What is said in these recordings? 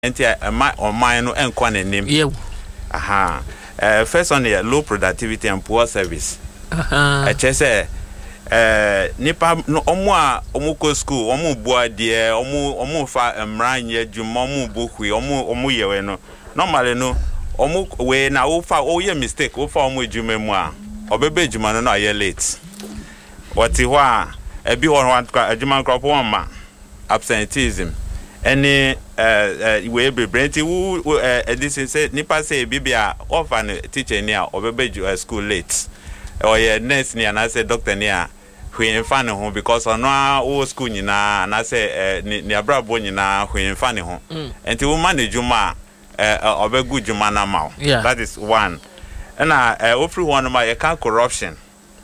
enti my on mine no enkwa nanim. Yeah. Aha. First on the low productivity and poor service. I just say nipa no omu ko school omu boa de omu fa mranye dwuma omu bokui omu yewe no normally no omu we na wo fa o ye mistake wo fa omu dwuma mu a obebe dwuma no na ye late wati ho a ebi ho dwuma nkropo won ma absenteeism any we bebrenti wo this say nipa say bibia offer no teacher ni a obebe school late or ye nurse ni na say doctor ni a hwe mfa ne ho because ono o school nyina na say ni abrabo nyina hwe mfa ne ho enti wo manage juma obegu juma na ma that is one and ofri one ma ye can corruption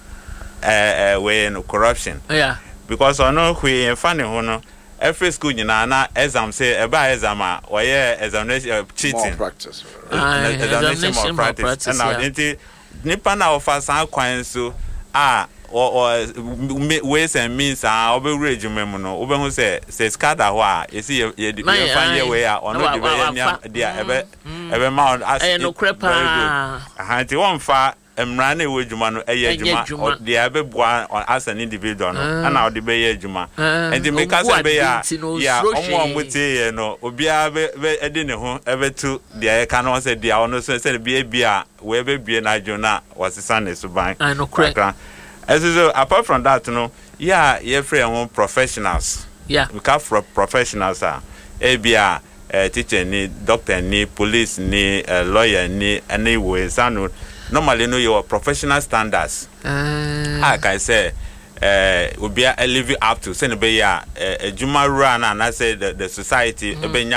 when corruption because ono hwe mfa ne ho no every school nyina na exam say eba exam a or ye examination cheating practice examination practice and enti nipa na offer san kwan so or ways and means obe regime no obe hu say skada ho a esi ye fan ye we a ono de be dia ebe ma as no crepa ahanti won fa emra na ewe djuma no eye djuma dia ebe bua as an individual no ana odi be ye djuma enti make us be ya omo tie no obi a be edi ne ho ebe tu dia ye ka no say dia ono say bia we be bie na jona wasisa na suban no crepa. So apart from that, you free among professionals. Yeah. We have professionals ABA, teacher ni, doctor ni, police ni, lawyer ni, anyway. So normally your professional standards. Like I say, will be living up to send be a Juma run and I say the society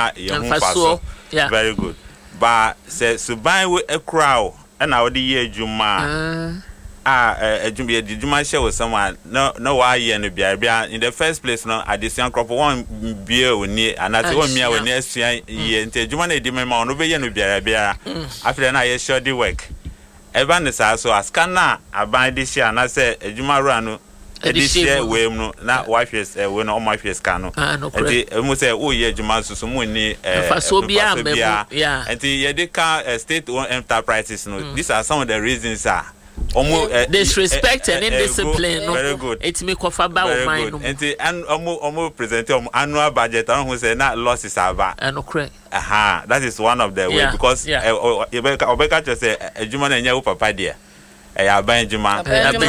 very good. But say subai with a crowd and our year Juma. Juma share with someone no why ye no bia in the first place no addition crop one beer we need and that one me we next year nte Juma na di mema no be ye no bia after na ye sure the work ever ne so as can na aban this year na say Juma run no this year we no na wife is we no my face can no enti mo say o ye Juma so mo ni so bia enti ye dey can state owned enterprises no these are some of the reasons disrespect and indiscipline. Very good. It's me kofa ba o mind. And omo present annual budget on who say not losses aba. No correct. That is one of the way because obeka just say ejuma na nya wo papa dia. Aban ejuma.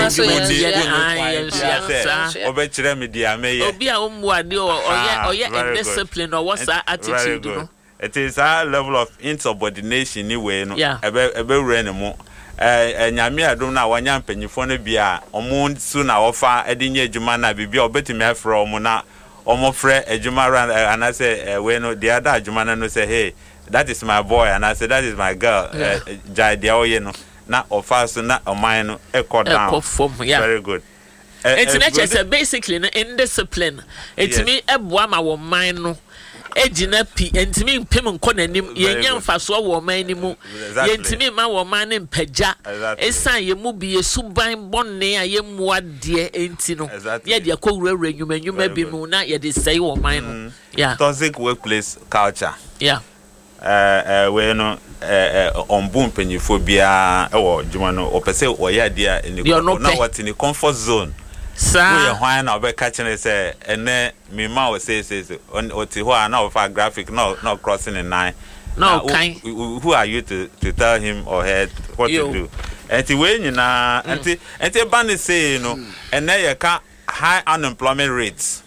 Obe kire me dia meye. Obi a ombu ade oye indiscipline or what's that attitude no. It is a level of insubordination ni we no. Ebe wure ne mo. Nyame adom na wanya mpanyifo no bia omo su na ofa edinye adwuma na bibia obetimi afra omo na omo frɛ adwuma ran and I say we no the other adwuma no say hey that is my boy and I say that is my girl jai dia oye no na ofa so na oman no ekɔ down very good. It's not basically indiscipline it's me eboa ma wo man no ejina pi entimi mpem nko nanim yenya mfaso wo man ni mu yentimi ma wo man ne mpaja esan ye mu bi yesuban bonne a ye mu ade enti no ye de akowura nwuma bi mu na ye de sei wo man no toxic workplace culture we no on boom penifobia wo djuma no opese wo ya dia ni na what in the comfort zone. We are why now be catching it say and me ma say on oti ho na of graphic no crossing the line. No kind. Who are you to tell him or her what to do? And when you na and ban say no and then you can high unemployment rates.